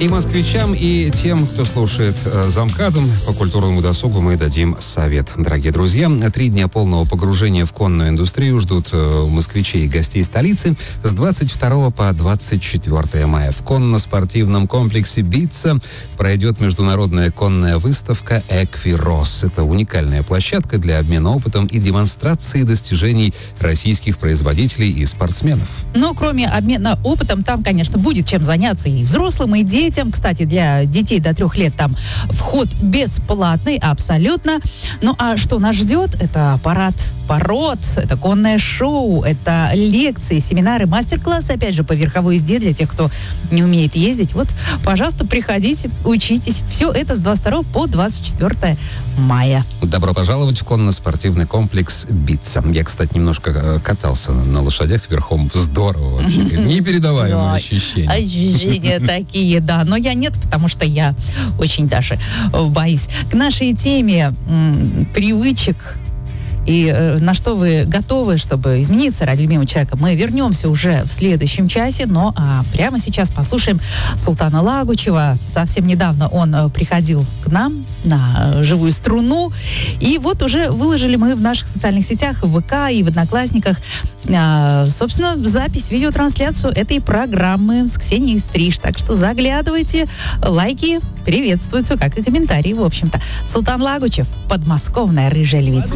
И москвичам, и тем, кто слушает «Замкадом», по культурному досугу мы дадим совет. Дорогие друзья, 3 дня полного погружения в конную индустрию ждут москвичей и гостей столицы с 22 по 24 мая. В конно-спортивном комплексе «Битца» пройдет международная конная выставка «Эквирос». Это уникальная площадка для обмена опытом и демонстрации достижений российских производителей и спортсменов. Но кроме обмена опытом, там, конечно, будет чем заняться и взрослым, и детям. Кстати, для детей до 3 лет там вход бесплатный, абсолютно. Ну а что нас ждет? Это парад пород, это конное шоу, это лекции, семинары, мастер-классы, опять же, по верховой езде для тех, кто не умеет ездить. Вот, пожалуйста, приходите, учитесь. Все это с 22 по 24 мая. Добро пожаловать в конно-спортивный комплекс «Битца». Я, кстати, немножко катался на лошадях верхом. Здорово вообще. Непередаваемые ощущения. Ощущения такие, да. Но я нет, потому что я очень даже боюсь. К нашей теме привычек и на что вы готовы, чтобы измениться ради любимого человека, мы вернемся уже в следующем часе. Но прямо сейчас послушаем Султана Лагучева. Совсем недавно он приходил к нам на живую струну. И вот уже выложили мы в наших социальных сетях, в ВК и в Одноклассниках, собственно, запись, видеотрансляцию этой программы с Ксенией Стриж. Так что заглядывайте, лайки приветствуются, как и комментарии, в общем-то. Султан Лагучев, подмосковная рыжая львица.